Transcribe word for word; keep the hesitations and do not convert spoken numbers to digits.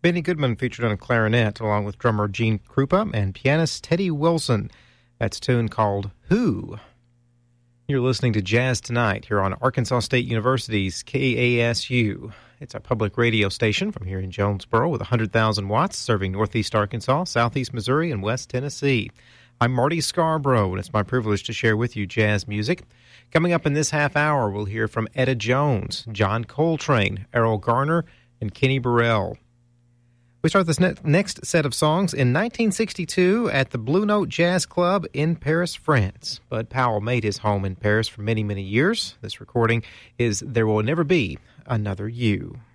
Benny Goodman featured on a clarinet, along with drummer Gene Krupa and pianist Teddy Wilson. That's a tune called Who. You're listening to Jazz Tonight here on Arkansas State University's K A S U. It's a public radio station from here in Jonesboro with one hundred thousand watts, serving northeast Arkansas, southeast Missouri, and west Tennessee. I'm Marty Scarborough, and it's my privilege to share with you jazz music. Coming up in this half hour, we'll hear from Etta Jones, John Coltrane, Errol Garner, and Kenny Burrell. We start this ne- next set of songs in nineteen sixty-two at the Blue Note Jazz Club in Paris, France. Bud Powell made his home in Paris for many, many years. This recording is There Will Never Be Another You.